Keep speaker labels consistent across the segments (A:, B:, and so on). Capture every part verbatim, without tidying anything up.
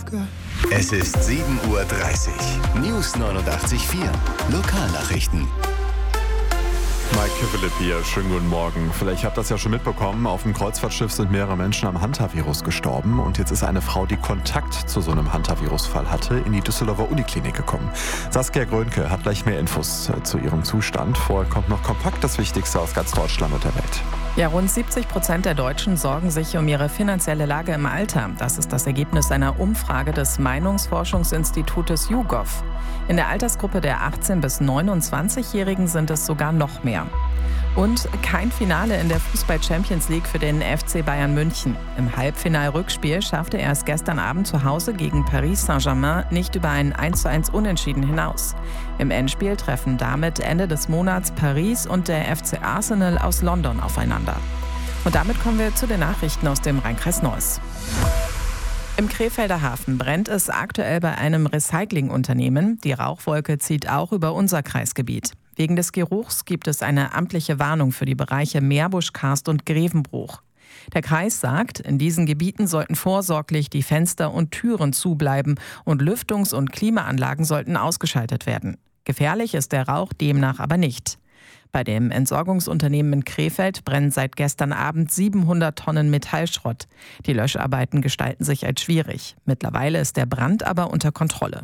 A: Es ist sieben Uhr dreißig. News neunundachtzig Komma vier. Lokalnachrichten.
B: Mike Kivelip hier, schönen guten Morgen. Vielleicht habt ihr das ja schon mitbekommen, auf dem Kreuzfahrtschiff sind mehrere Menschen am Hantavirus gestorben und jetzt ist eine Frau, die Kontakt zu so einem Hantavirusfall hatte, in die Düsseldorfer Uniklinik gekommen. Saskia Grönke hat gleich mehr Infos zu ihrem Zustand. Vorher kommt noch kompakt das Wichtigste aus ganz Deutschland und der Welt.
C: Ja, rund siebzig Prozent der Deutschen sorgen sich um ihre finanzielle Lage im Alter. Das ist das Ergebnis einer Umfrage des Meinungsforschungsinstitutes YouGov. In der Altersgruppe der achtzehn- bis neunundzwanzigjährigen sind es sogar noch mehr. Und kein Finale in der Fußball-Champions League für den F C Bayern München. Im Halbfinal-Rückspiel schaffte er es gestern Abend zu Hause gegen Paris Saint-Germain nicht über ein eins zu eins Unentschieden hinaus. Im Endspiel treffen damit Ende des Monats Paris und der F C Arsenal aus London aufeinander. Und damit kommen wir zu den Nachrichten aus dem Rhein-Kreis Neuss. Im Krefelder Hafen brennt es aktuell bei einem Recyclingunternehmen. Die Rauchwolke zieht auch über unser Kreisgebiet. Wegen des Geruchs gibt es eine amtliche Warnung für die Bereiche Meerbusch, Karst und Grevenbruch. Der Kreis sagt, in diesen Gebieten sollten vorsorglich die Fenster und Türen zubleiben und Lüftungs- und Klimaanlagen sollten ausgeschaltet werden. Gefährlich ist der Rauch demnach aber nicht. Bei dem Entsorgungsunternehmen in Krefeld brennen seit gestern Abend siebenhundert Tonnen Metallschrott. Die Löscharbeiten gestalten sich als schwierig. Mittlerweile ist der Brand aber unter Kontrolle.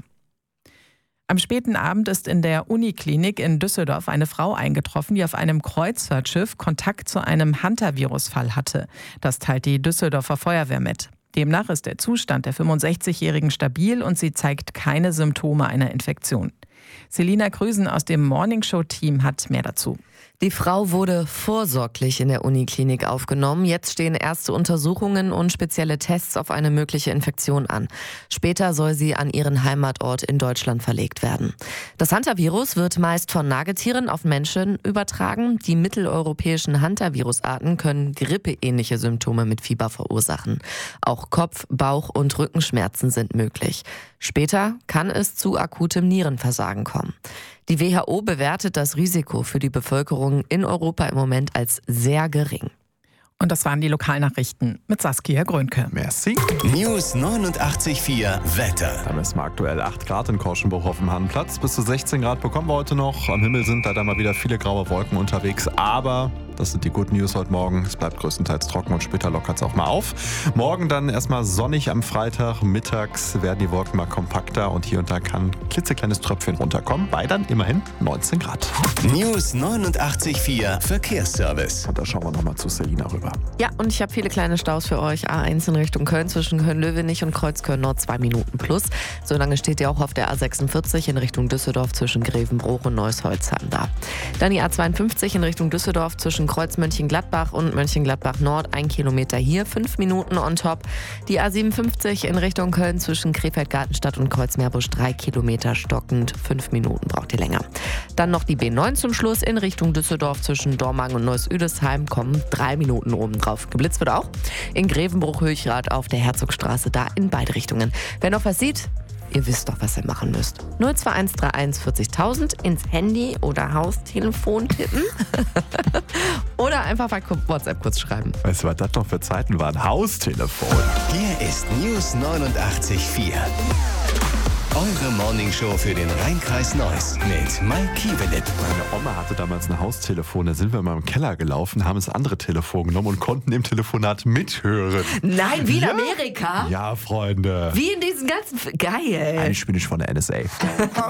C: Am späten Abend ist in der Uniklinik in Düsseldorf eine Frau eingetroffen, die auf einem Kreuzfahrtschiff Kontakt zu einem Hantavirusfall hatte. Das teilt die Düsseldorfer Feuerwehr mit. Demnach ist der Zustand der fünfundsechzigjährigen stabil und sie zeigt keine Symptome einer Infektion. Selina Krüsen aus dem Morningshow-Team hat mehr dazu.
D: Die Frau wurde vorsorglich in der Uniklinik aufgenommen. Jetzt stehen erste Untersuchungen und spezielle Tests auf eine mögliche Infektion an. Später soll sie an ihren Heimatort in Deutschland verlegt werden. Das Hantavirus wird meist von Nagetieren auf Menschen übertragen. Die mitteleuropäischen Hantavirusarten können grippeähnliche Symptome mit Fieber verursachen. Auch Kopf-, Bauch- und Rückenschmerzen sind möglich. Später kann es zu akutem Nierenversagen kommen. Die W H O bewertet das Risiko für die Bevölkerung in Europa im Moment als sehr gering.
C: Und das waren die Lokalnachrichten mit Saskia Grönke.
B: Merci.
A: News neunundachtzig Komma vier Wetter.
B: Da messen wir aktuell acht Grad in Korschenbruch auf dem Hahnplatz. Bis zu sechzehn Grad bekommen wir heute noch. Am Himmel sind leider mal wieder viele graue Wolken unterwegs. Aber das sind die Good News heute Morgen. Es bleibt größtenteils trocken und später lockert es auch mal auf. Morgen dann erstmal sonnig am Freitag. Mittags werden die Wolken mal kompakter und hier und da kann ein klitzekleines Tröpfchen runterkommen. Bei dann immerhin neunzehn Grad.
A: News neunundachtzig Komma vier Verkehrsservice.
B: Und da schauen wir nochmal zu Selina rüber.
D: Ja, und ich habe viele kleine Staus für euch. A eins in Richtung Köln zwischen Köln-Löwenich und Kreuzköln-Nord zwei Minuten plus. So lange steht ihr auch auf der A sechsundvierzig in Richtung Düsseldorf zwischen Grevenbruch und Neuss-Holzheim da. Dann die A zweiundfünfzig in Richtung Düsseldorf zwischen Kreuz Mönchengladbach und Mönchengladbach Nord, ein Kilometer hier, fünf Minuten on top. Die A siebenundfünfzig in Richtung Köln zwischen Krefeld-Gartenstadt und Kreuz-Meerbusch, drei Kilometer stockend, fünf Minuten braucht ihr länger. Dann noch die B neun zum Schluss in Richtung Düsseldorf zwischen Dormagen und Neuss-Üdesheim, kommen drei Minuten obendrauf. Geblitzt wird auch in Grevenbruch-Höchrath auf der Herzogstraße, da in beide Richtungen. Wer noch was sieht, ihr wisst doch, was ihr machen müsst. null zwei eins drei eins vierzigtausend ins Handy oder Haustelefon tippen. Oder einfach bei WhatsApp kurz schreiben.
B: Weißt du, was das noch für Zeiten waren? Haustelefon.
A: Hier ist News neunundachtzig Komma vier. Eure Morningshow für den Rhein-Kreis Neuss mit Mike Kivelip.
B: Meine Oma hatte damals ein Haustelefon. Da sind wir mal im Keller gelaufen, haben das andere Telefon genommen und konnten im Telefonat mithören.
D: Nein, wie in
B: Ja.
D: Amerika?
B: Ja, Freunde.
D: Wie in diesen ganzen... Geil.
B: Eigentlich bin ich von der N S A.